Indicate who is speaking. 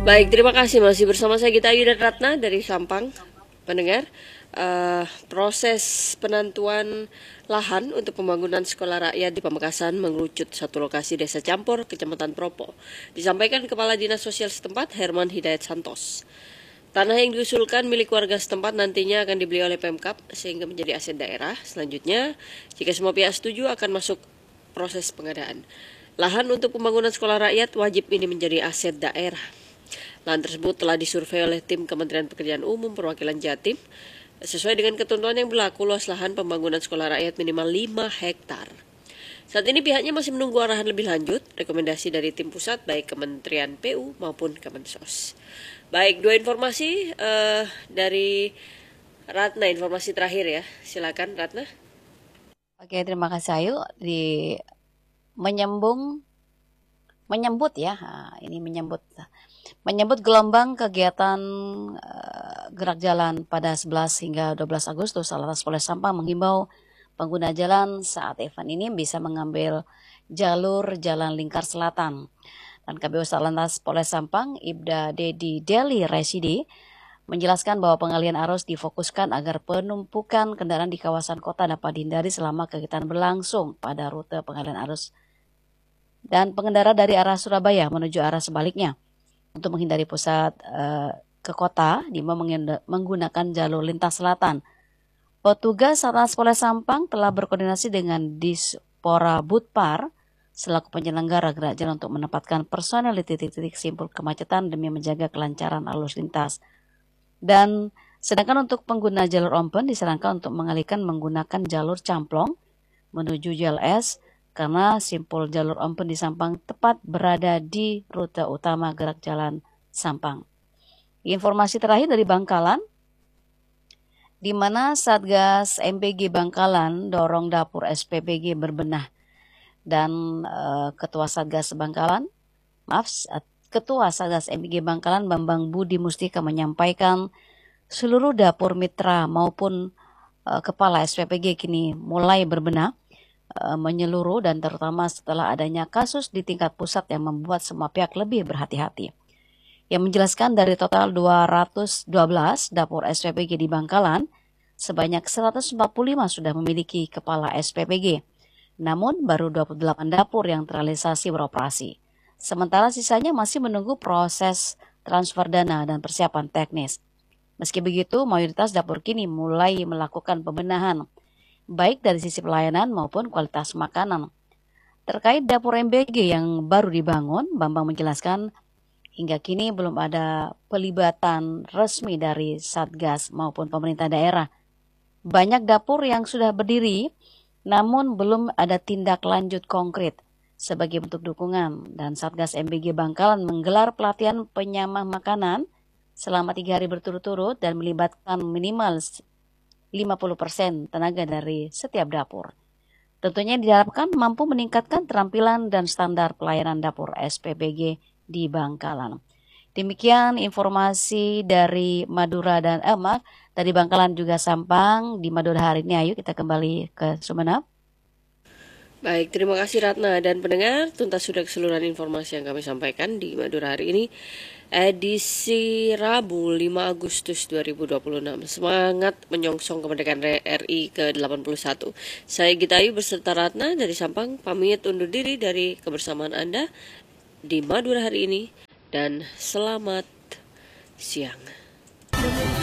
Speaker 1: Baik, terima kasih masih bersama saya Gita Ayu dan Ratna dari Sampang. Pendengar, proses penentuan lahan untuk pembangunan sekolah rakyat di Pamekasan mengerucut satu lokasi Desa Campur, Kecamatan Propo. Disampaikan Kepala Dinas Sosial setempat Herman Hidayat Santos. Tanah yang diusulkan milik warga setempat nantinya akan dibeli oleh Pemkab sehingga menjadi aset daerah. Selanjutnya, jika semua pihak setuju akan masuk proses pengadaan. Lahan untuk pembangunan sekolah rakyat wajib ini menjadi aset daerah. Lahan tersebut telah disurvei oleh tim Kementerian Pekerjaan Umum Perwakilan Jatim. Sesuai dengan ketentuan yang berlaku, luas lahan pembangunan sekolah rakyat minimal 5 hektar. Saat ini pihaknya masih menunggu arahan lebih lanjut, rekomendasi dari tim pusat baik Kementerian PU maupun Kemensos. Baik, dua informasi dari Ratna, informasi terakhir ya. Silakan Ratna.
Speaker 2: Oke, terima kasih Ayu. Menyambut ya, ini menyambut gelombang kegiatan gerak jalan pada 11 hingga 12 Agustus, Satlantas Polres Sampang menghimbau pengguna jalan saat event ini bisa mengambil jalur Jalan Lingkar Selatan. Dan KBO Satlantas Polres Sampang, Ibda Dedi Deli Residi, menjelaskan bahwa pengalihan arus difokuskan agar penumpukan kendaraan di kawasan kota dapat dihindari selama kegiatan berlangsung pada rute pengalihan arus dan pengendara dari arah Surabaya menuju arah sebaliknya. Untuk menghindari pusat ke kota, Dima menggunakan jalur lintas selatan. Petugas Satlantas Polres Sampang telah berkoordinasi dengan Dispora Budpar selaku penyelenggara gerak jalan untuk menempatkan personel di titik-titik simpul kemacetan demi menjaga kelancaran arus lintas. Dan sedangkan untuk pengguna jalur open disarankan untuk mengalihkan menggunakan jalur camplong menuju JLS karena simpul jalur open di Sampang tepat berada di rute utama gerak jalan Sampang. Informasi terakhir dari Bangkalan, di mana Satgas MPG Bangkalan dorong dapur SPBG berbenah. Dan Ketua Satgas MPG Bangkalan Bambang Budi Mustika menyampaikan seluruh dapur mitra maupun kepala SPBG kini mulai berbenah menyeluruh dan terutama setelah adanya kasus di tingkat pusat yang membuat semua pihak lebih berhati-hati. Yang menjelaskan dari total 212 dapur SPBG di Bangkalan, sebanyak 145 sudah memiliki kepala SPBG. Namun baru 28 dapur yang terrealisasi beroperasi. Sementara sisanya masih menunggu proses transfer dana dan persiapan teknis. Meski begitu, mayoritas dapur kini mulai melakukan pembenahan, baik dari sisi pelayanan maupun kualitas makanan. Terkait dapur MBG yang baru dibangun, Bambang menjelaskan hingga kini belum ada pelibatan resmi dari Satgas maupun pemerintah daerah. Banyak dapur yang sudah berdiri, namun belum ada tindak lanjut konkret sebagai bentuk dukungan. Dan Satgas MBG Bangkalan menggelar pelatihan penyamah makanan selama 3 hari berturut-turut dan melibatkan minimal 50% tenaga dari setiap dapur. Tentunya diharapkan mampu meningkatkan keterampilan dan standar pelayanan dapur SPBG di Bangkalan. Demikian informasi dari Madura dan dari Bangkalan juga Sampang di Madura hari ini. Ayo kita kembali ke Sumeneb.
Speaker 1: Baik, terima kasih Ratna dan pendengar. Tuntas sudah keseluruhan informasi yang kami sampaikan di Madura hari ini, edisi Rabu 5 Agustus 2026. Semangat menyongsong kemerdekaan RI ke-81. Saya Gita Ayu beserta Ratna dari Sampang pamit undur diri dari kebersamaan Anda di Madura hari ini dan selamat siang.